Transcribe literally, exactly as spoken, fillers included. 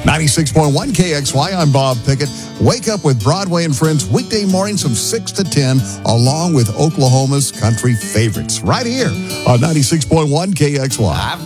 ninety-six point one K X Y, I'm Bob Pickett. Wake up with Broadway and Friends weekday mornings from six to ten, along with Oklahoma's country favorites, right here on ninety-six point one K X Y.